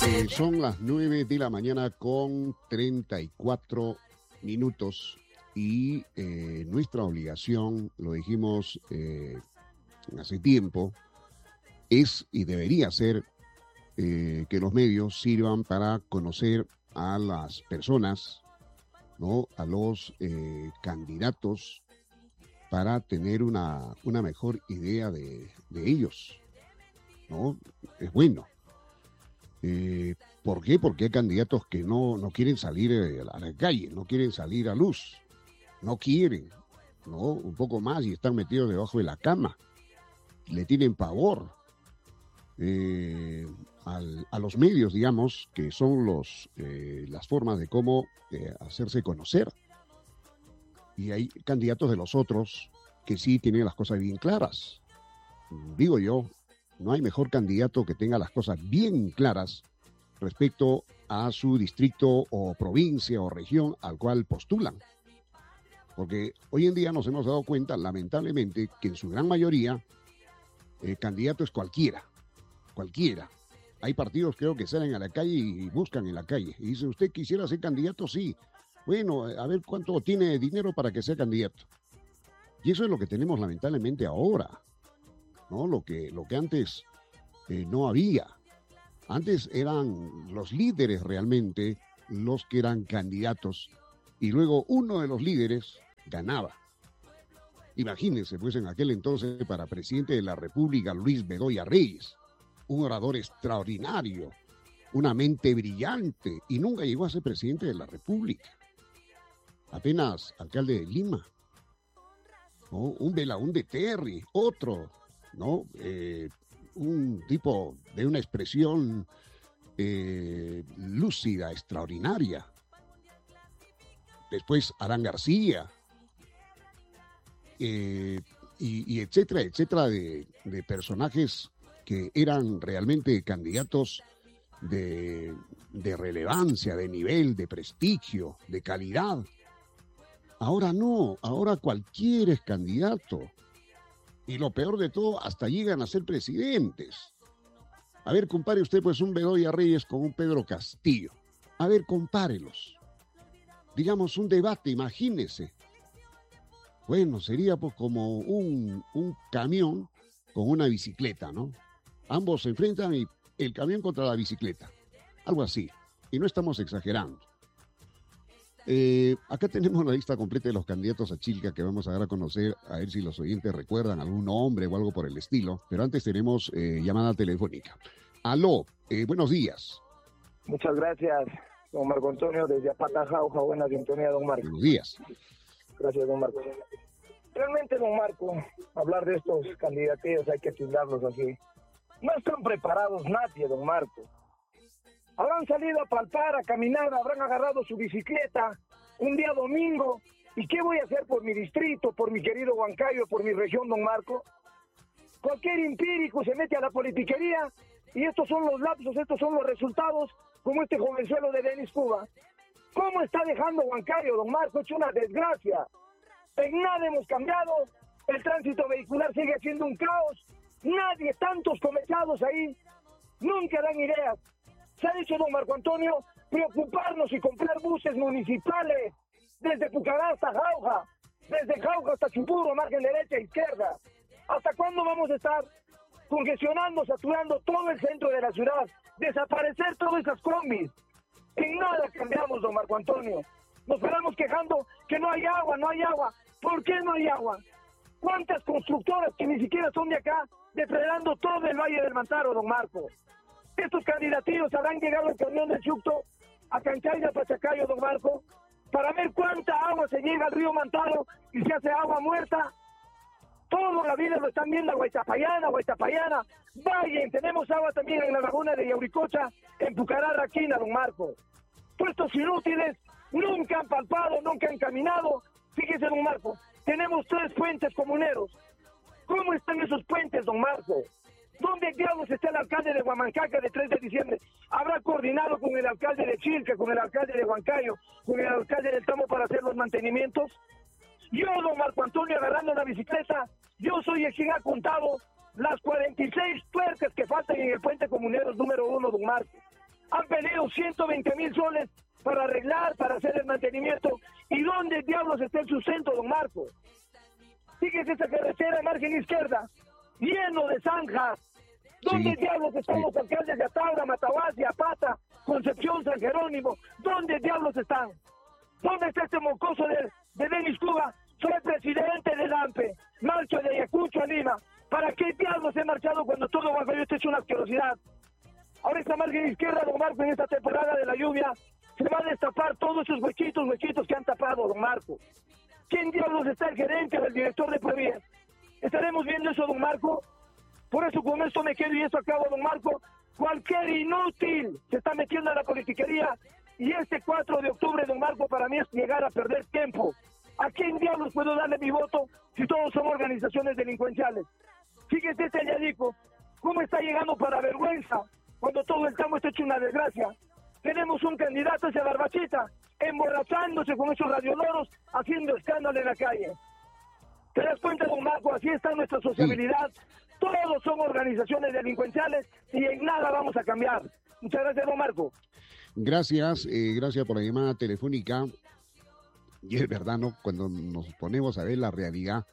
Son las 9 de la mañana con 34 minutos y nuestra obligación, lo dijimos hace tiempo, es y debería ser que los medios sirvan para conocer a las personas, ¿no? A los candidatos, para tener una mejor idea de ellos, ¿no? Es bueno. ¿Por qué? Porque hay candidatos que no quieren salir a la calle, no quieren salir a luz, no quieren, ¿no? Un poco más y están metidos debajo de la cama, le tienen pavor a los medios, digamos, que son las formas de cómo hacerse conocer. Y hay candidatos de los otros que sí tienen las cosas bien claras. Digo yo, no hay mejor candidato que tenga las cosas bien claras respecto a su distrito o provincia o región al cual postulan. Porque hoy en día nos hemos dado cuenta, lamentablemente, que en su gran mayoría el candidato es cualquiera. Hay partidos, creo, que salen a la calle y buscan en la calle. Y dicen, ¿usted quisiera ser candidato? Sí. Bueno, a ver cuánto tiene dinero para que sea candidato. Y eso es lo que tenemos lamentablemente ahora, ¿no? Lo que antes no había. Antes eran los líderes realmente los que eran candidatos y luego uno de los líderes ganaba. Imagínense, pues en aquel entonces para presidente de la República Luis Bedoya Reyes, un orador extraordinario, una mente brillante y nunca llegó a ser presidente de la República. Apenas alcalde de Lima, ¿no? Un Belaúnde Terry, otro, ¿no? Un tipo de una expresión lúcida, extraordinaria. Después Adán García, y etcétera, de personajes que eran realmente candidatos de relevancia, de nivel, de prestigio, de calidad. Ahora no, ahora cualquiera es candidato. Y lo peor de todo, hasta llegan a ser presidentes. A ver, compare usted pues un Bedoya Reyes con un Pedro Castillo. A ver, compárelos. Digamos un debate, imagínese. Bueno, sería pues como un camión con una bicicleta, ¿no? Ambos se enfrentan y el camión contra la bicicleta. Algo así. Y no estamos exagerando. Acá tenemos la lista completa de los candidatos a Chilca que vamos a dar a conocer, a ver si los oyentes recuerdan algún nombre o algo por el estilo, pero antes tenemos llamada telefónica. Aló, buenos días. Muchas gracias, don Marco Antonio, desde Apata, Jauja. Buena sintonía, don Marco. Buenos días. Gracias, don Marco. Realmente, don Marco, hablar de estos candidatos hay que tildarlos así. No están preparados nadie, don Marco. Habrán salido a palpar, a caminar, habrán agarrado su bicicleta un día domingo. ¿Y qué voy a hacer por mi distrito, por mi querido Huancayo, por mi región, don Marco? Cualquier empírico se mete a la politiquería y estos son los lapsos, estos son los resultados, como este jovenzuelo de Denis Cuba. ¿Cómo está dejando Huancayo, don Marco? Es una desgracia. En nada hemos cambiado, el tránsito vehicular sigue siendo un caos, nadie, tantos comechados ahí, nunca dan ideas. Se ha dicho, don Marco Antonio, preocuparnos y comprar buses municipales desde Pucará hasta Jauja, desde Jauja hasta Chupuro, margen derecha e izquierda. ¿Hasta cuándo vamos a estar congestionando, saturando todo el centro de la ciudad? Desaparecer todas esas combis. En nada cambiamos, don Marco Antonio. Nos paramos quejando que no hay agua, no hay agua. ¿Por qué no hay agua? ¿Cuántas constructoras que ni siquiera son de acá, depredando todo el Valle del Mantaro, don Marco? Estos candidatos habrán llegado al camión del Chucto, a Canchaya, Pachacayo, don Marco, para ver cuánta agua se llega al río Mantaro y se hace agua muerta. Toda la vida lo están viendo a Guaitapayana. Vayan, tenemos agua también en la laguna de Yauricocha, en Pucará, Raquina, don Marco. Estos inútiles nunca han palpado, nunca han caminado. Fíjese, don Marco, tenemos 3 puentes comuneros. ¿Cómo están esos puentes, don Marco? ¿Dónde diablos está el alcalde de Huamancaca de 3 de diciembre? ¿Habrá coordinado con el alcalde de Chilca, con el alcalde de Huancayo, con el alcalde del Tamo para hacer los mantenimientos? Yo, don Marco Antonio, agarrando la bicicleta, yo soy el quien ha contado las 46 tuercas que faltan en el puente comunero número 1, don Marco. Han pedido 120.000 soles para arreglar, para hacer el mantenimiento. ¿Y dónde diablos está el sustento, don Marco? Fíjese esa carretera margen izquierda, lleno de zanjas. ¿Dónde diablos están los alcaldes de Ataura, Mataguasi, Apata, Concepción, San Jerónimo? ¿Dónde diablos están? ¿Dónde está este mocoso de Denis Cuba? Soy presidente del AMPE, marcho de Ayacucho a Lima. ¿Para qué diablos he marchado cuando todo Guayaquil es una asquerosidad? Ahora esta margen izquierda, don Marco, en esta temporada de la lluvia, se va a destapar todos esos huequitos que han tapado, don Marco. ¿Quién diablos está el gerente o el director de Provías? ¿Estaremos viendo eso, don Marco? Por eso con esto me quedo y eso acabo, don Marco. Cualquier inútil se está metiendo a la politiquería y este 4 de octubre, don Marco, para mí es llegar a perder tiempo. ¿A quién diablos puedo darle mi voto si todos son organizaciones delincuenciales? Fíjese este Yadico, cómo está llegando para vergüenza cuando todo el campo está hecho una desgracia. Tenemos un candidato, ese Barbachita, emborrachándose con esos radioloros, haciendo escándalo en la calle. ¿Te das cuenta, don Marco? Así está nuestra sociabilidad. Todos son organizaciones delincuenciales y en nada vamos a cambiar. Muchas gracias, don Marco. Gracias, gracias por la llamada telefónica. Y es verdad, ¿no? Cuando nos ponemos a ver la realidad,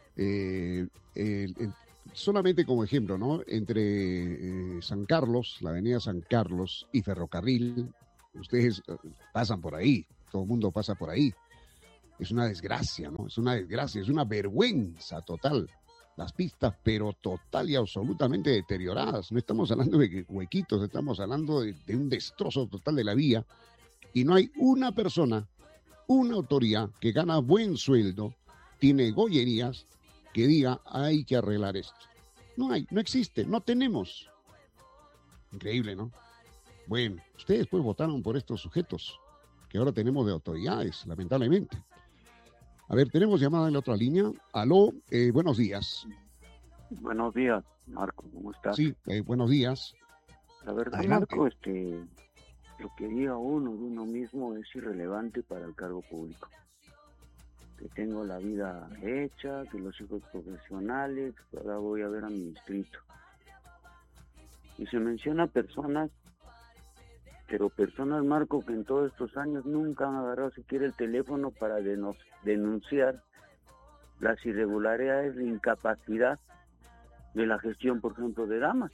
solamente como ejemplo, ¿no? Entre San Carlos, la avenida San Carlos y Ferrocarril, ustedes pasan por ahí, todo el mundo pasa por ahí. Es una desgracia, ¿no? Es una desgracia, es una vergüenza total. Las pistas, pero total y absolutamente deterioradas. No estamos hablando de huequitos, estamos hablando de un destrozo total de la vía. Y no hay una persona, una autoridad que gana buen sueldo, tiene gollerías, que diga hay que arreglar esto. No hay, no existe, no tenemos. Increíble, ¿no? Bueno, ustedes pues votaron por estos sujetos que ahora tenemos de autoridades, lamentablemente. A ver, tenemos llamada en la otra línea. Aló, buenos días. Buenos días, Marco, ¿cómo estás? Sí, buenos días. La verdad, Adelante. Marco, lo que diga uno de uno mismo es irrelevante para el cargo público. Que tengo la vida hecha, que los hijos profesionales, ahora voy a ver a mi distrito. Y se menciona personas, pero personas, Marco, que en todos estos años nunca han agarrado siquiera el teléfono para denunciar las irregularidades, la incapacidad de la gestión, por ejemplo, de Damas.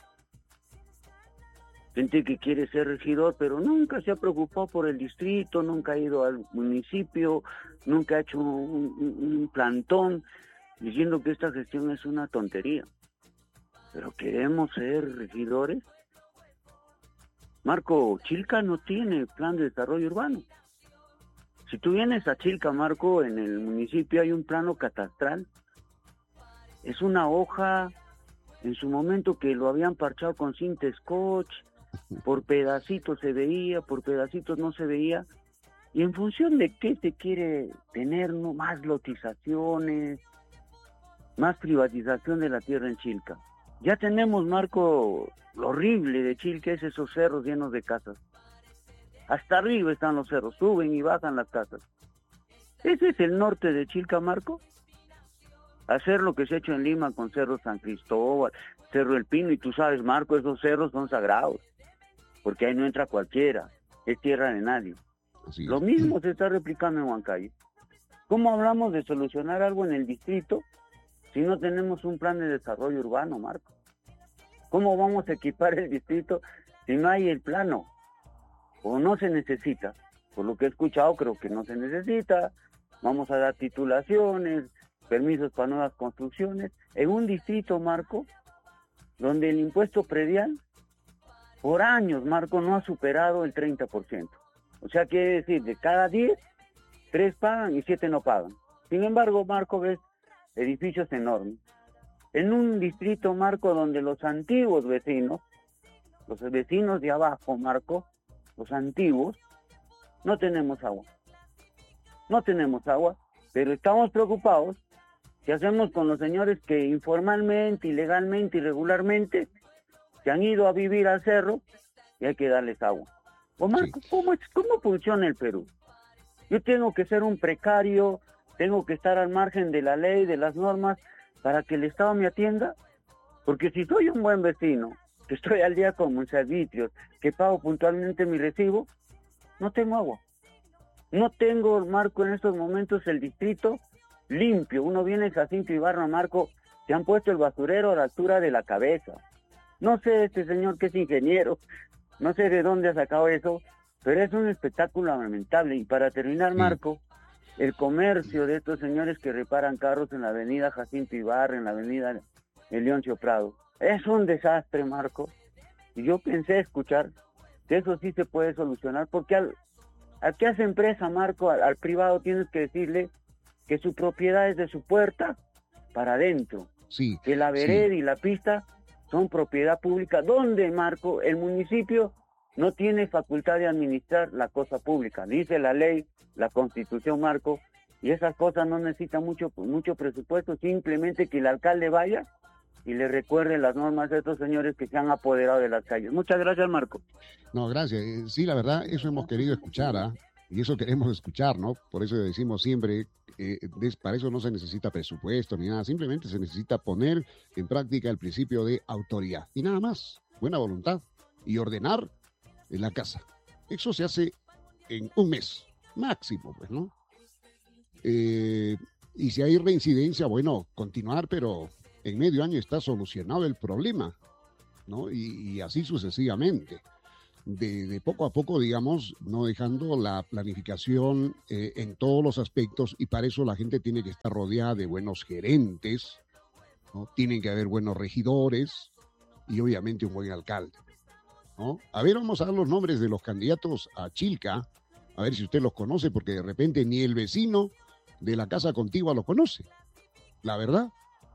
Gente que quiere ser regidor, pero nunca se ha preocupado por el distrito, nunca ha ido al municipio, nunca ha hecho un plantón diciendo que esta gestión es una tontería. Pero queremos ser regidores. Marco, Chilca no tiene plan de desarrollo urbano. Si tú vienes a Chilca, Marco, en el municipio hay un plano catastral. Es una hoja, en su momento que lo habían parchado con cinta scotch, por pedacitos se veía, por pedacitos no se veía. ¿Y en función de qué se quiere tener, no? Más lotizaciones, más privatización de la tierra en Chilca? Ya tenemos, Marco, lo horrible de Chilca es esos cerros llenos de casas. Hasta arriba están los cerros, suben y bajan las casas. ¿Ese es el norte de Chilca, Marco? Hacer lo que se ha hecho en Lima con Cerro San Cristóbal, Cerro El Pino, y tú sabes, Marco, esos cerros son sagrados, porque ahí no entra cualquiera, es tierra de nadie. Así Lo es. mismo se está replicando en Huancayo. ¿Cómo hablamos de solucionar algo en el distrito si no tenemos un plan de desarrollo urbano, Marco? ¿Cómo vamos a equipar el distrito si no hay el plano? O no se necesita. Por lo que he escuchado, creo que no se necesita. Vamos a dar titulaciones, permisos para nuevas construcciones. En un distrito, Marco, donde el impuesto predial, por años, Marco, no ha superado el 30%. O sea, quiere decir, de cada 10, 3 pagan y 7 no pagan. Sin embargo, Marco, ves edificios enormes. En un distrito, Marco, donde los antiguos vecinos, los vecinos de abajo, Marco, los antiguos, no tenemos agua. No tenemos agua, pero estamos preocupados. ¿Qué hacemos con los señores que informalmente, ilegalmente, irregularmente se han ido a vivir al cerro y hay que darles agua? O Marco, Sí. ¿cómo funciona el Perú? Yo tengo que ser un precario, tengo que estar al margen de la ley, de las normas, para que el Estado me atienda. Porque si soy un buen vecino, que estoy al día con mis servicios, que pago puntualmente mi recibo, no tengo agua. No tengo, Marco, en estos momentos el distrito limpio. Uno viene en Jacinto Ibarra, Marco, se han puesto el basurero a la altura de la cabeza. No sé este señor que es ingeniero, no sé de dónde ha sacado eso, pero es un espectáculo lamentable. Y para terminar, Marco, el comercio de estos señores que reparan carros en la avenida Jacinto Ibarra, en la avenida Leoncio Prado, es un desastre, Marco. Y yo pensé escuchar que eso sí se puede solucionar, porque al que hace empresa, Marco, al privado tienes que decirle que su propiedad es de su puerta para adentro, que la vereda y la pista son propiedad pública, donde, Marco, el municipio no tiene facultad de administrar la cosa pública, dice la ley, la Constitución, Marco, y esas cosas no necesitan mucho presupuesto, simplemente que el alcalde vaya y le recuerde las normas de estos señores que se han apoderado de las calles. Muchas gracias, Marco. No, gracias. Sí, la verdad, eso hemos querido escuchar, ¿ah? Y eso queremos escuchar, ¿no? Por eso decimos siempre, para eso no se necesita presupuesto ni nada, simplemente se necesita poner en práctica el principio de autoridad. Y nada más, buena voluntad y ordenar en la casa. Eso se hace en un mes, máximo, pues, ¿no? Y si hay reincidencia, bueno, continuar, pero en medio año está solucionado el problema, ¿no? Y así sucesivamente. De poco a poco, digamos, no dejando la planificación en todos los aspectos, y para eso la gente tiene que estar rodeada de buenos gerentes, ¿no? Tienen que haber buenos regidores y obviamente un buen alcalde, ¿no? A ver, vamos a dar los nombres de los candidatos a Chilca, a ver si usted los conoce, porque de repente ni el vecino de la casa contigua los conoce, la verdad.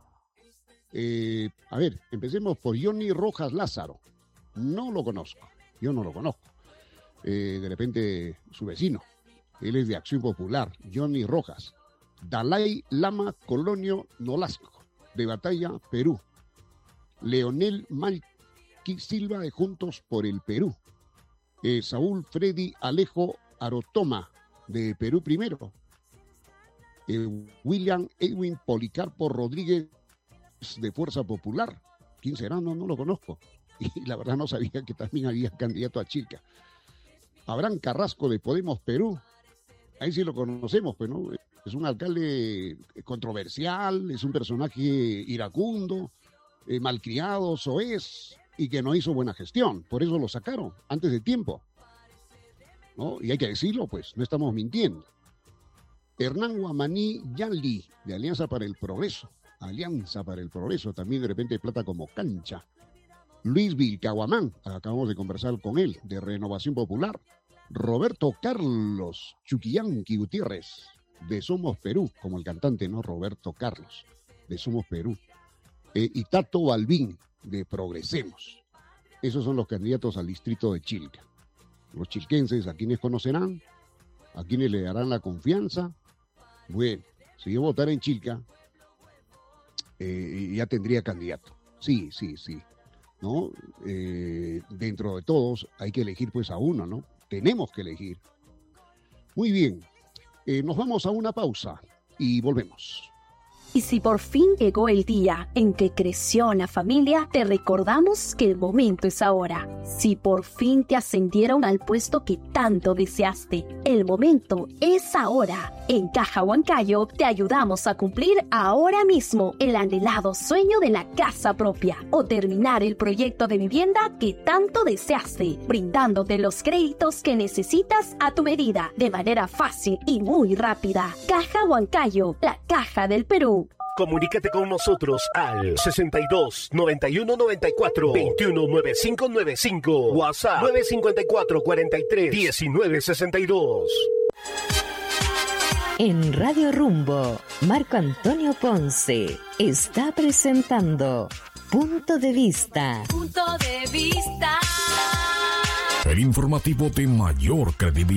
A ver, empecemos por Johnny Rojas Lázaro. No lo conozco. Yo no lo conozco. De repente, su vecino. Él es de Acción Popular. Johnny Rojas. Dalai Lama Colonio Nolasco, de Batalla, Perú. Leonel Malqui Silva, de Juntos por el Perú. Saúl Freddy Alejo Arotoma, de Perú Primero. William Edwin Policarpo Rodríguez, de Fuerza Popular. ¿Quién será? No lo conozco. Y la verdad no sabía que también había candidato a Chilca. Abraham Carrasco, de Podemos Perú. Ahí sí lo conocemos, pues, ¿no? Es un alcalde controversial, es un personaje iracundo, malcriado, soez, y que no hizo buena gestión. Por eso lo sacaron antes de tiempo, ¿no? Y hay que decirlo, pues, no estamos mintiendo. Hernán Guamaní Yali, de Alianza para el Progreso. Alianza para el Progreso, también de repente plata como cancha. Luis Vilcahuamán, acabamos de conversar con él, de Renovación Popular. Roberto Carlos Chuquillanqui Gutiérrez, de Somos Perú, como el cantante, ¿no? Roberto Carlos, de Somos Perú. Y Tato Balbín, de Progresemos. Esos son los candidatos al distrito de Chilca. Los chilquenses, ¿a quienes conocerán? ¿A quienes le darán la confianza? Bueno, si yo votara en Chilca, ya tendría candidato. Sí. ¿No? Dentro de todos hay que elegir pues a uno, ¿no? Tenemos que elegir. Muy bien, nos vamos a una pausa y volvemos. Y si por fin llegó el día en que creció la familia, te recordamos que el momento es ahora. Si por fin te ascendieron al puesto que tanto deseaste, el momento es ahora. En Caja Huancayo te ayudamos a cumplir ahora mismo el anhelado sueño de la casa propia o terminar el proyecto de vivienda que tanto deseaste, brindándote los créditos que necesitas a tu medida, de manera fácil y muy rápida. Caja Huancayo, la caja del Perú. Comunícate con nosotros al 62 91 94 21 95 95. WhatsApp 954 43 19 62. En Radio Rumbo, Marco Antonio Ponce está presentando Punto de Vista. Punto de Vista. El informativo de mayor credibilidad.